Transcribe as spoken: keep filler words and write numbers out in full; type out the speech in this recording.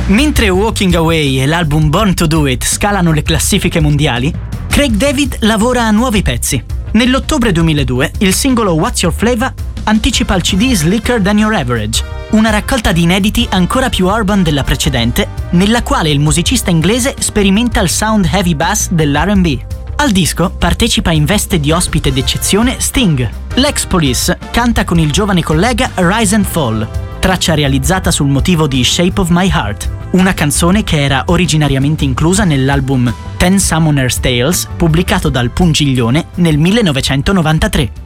Mentre Walking Away e l'album Born to Do It scalano le classifiche mondiali, Craig David lavora a nuovi pezzi. Nell'ottobre duemiladue il singolo What's Your Flavor anticipa il C D Slicker Than Your Average, una raccolta di inediti ancora più urban della precedente, nella quale il musicista inglese sperimenta il sound heavy bass dell'R and B. Al disco partecipa in veste di ospite d'eccezione Sting. L'ex Police canta con il giovane collega Rise and Fall, traccia realizzata sul motivo di Shape of My Heart, una canzone che era originariamente inclusa nell'album Ten Summoner's Tales pubblicato dal Pungiglione nel millenovecentonovantatré.